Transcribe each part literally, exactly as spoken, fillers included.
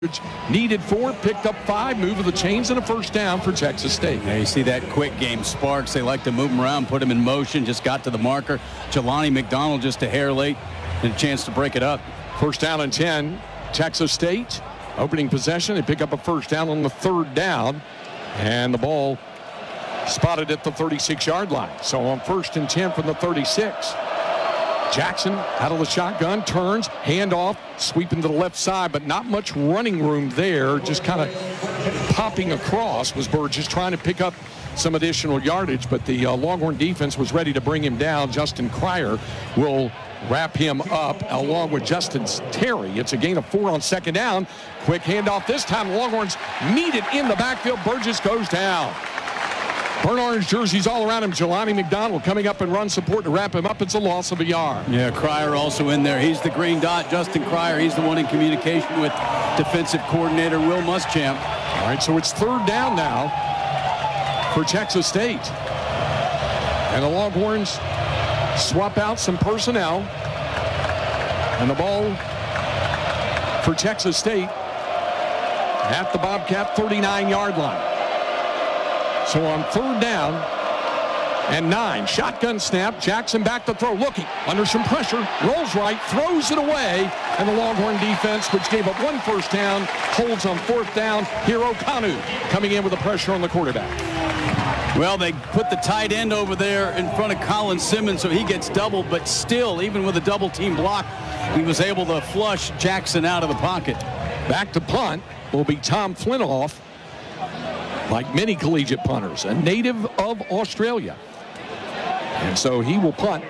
Needed four, picked up five, moving the chains, and a first down for Texas State. Yeah, you see that quick game sparks. They like to move him around, put him in motion, just got to the marker. Jelani McDonald just a hair late and a chance to break it up. First down and ten, Texas State. Opening possession, they pick up a first down on the third down, and the ball spotted at the thirty-six-yard line. So on first and ten from the thirty-six. Jackson out of the shotgun, turns, handoff, sweeping to the left side, but not much running room there. Just kind of popping across was Burgess, trying to pick up some additional yardage, but the uh, Longhorn defense was ready to bring him down. Justin Cryer will wrap him up along with Justin Terry. It's a gain of four on second down. Quick handoff this time. Longhorns meet it in the backfield. Burgess goes down. Burnt orange jerseys all around him. Jelani McDonald coming up and run support to wrap him up. It's a loss of a yard. Yeah, Cryer also in there. He's the green dot. Justin Cryer, he's the one in communication with defensive coordinator Will Muschamp. All right, so it's third down now for Texas State. And the Longhorns swap out some personnel. And the ball for Texas State at the Bobcat thirty-nine-yard line. So on third down and nine, shotgun snap, Jackson back to throw, looking under some pressure, rolls right, throws it away, and the Longhorn defense, which gave up one first down, holds on fourth down. Hero Kanu coming in with the pressure on the quarterback. Well, they put the tight end over there in front of Colin Simmons, so he gets doubled, but still, even with a double team block, he was able to flush Jackson out of the pocket. Back to punt will be Tom Flintoff. Like many collegiate punters, a native of Australia. And so he will punt.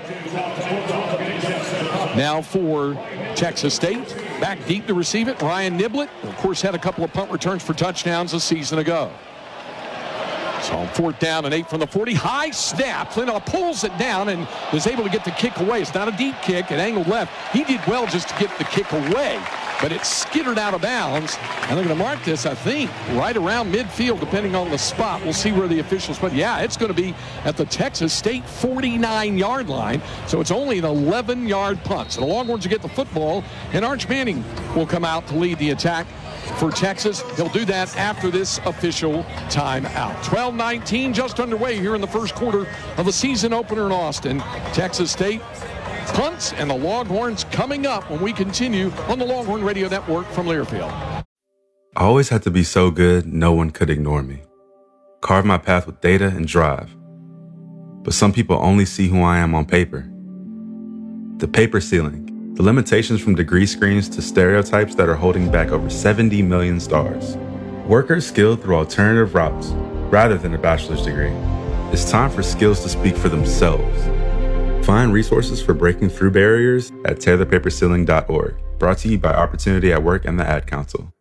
Now for Texas State. Back deep to receive it, Ryan Niblett. Of course, had a couple of punt returns for touchdowns a season ago. So on fourth down and eight from the forty. High snap. Flintoff pulls it down and was able to get the kick away. It's not a deep kick, an angled left. He did well just to get the kick away, but it skittered out of bounds. And they're going to mark this, I think, right around midfield, depending on the spot. We'll see where the officials put. Yeah, it's going to be at the Texas State forty-nine-yard line. So it's only an eleven-yard punt. So the Longhorns will get the football, and Arch Manning will come out to lead the attack for Texas. He'll do that after this official timeout. twelve nineteen just underway here in the first quarter of the season opener in Austin. Texas State punts, and the Longhorns coming up when we continue on the Longhorn Radio Network from Learfield. I always had to be so good, no one could ignore me. Carve my path with data and drive. But some people only see who I am on paper. The paper ceiling. The limitations from degree screens to stereotypes that are holding back over seventy million stars. Workers skilled through alternative routes rather than a bachelor's degree. It's time for skills to speak for themselves. Find resources for breaking through barriers at tear the paper ceiling dot org. Brought to you by Opportunity at Work and the Ad Council.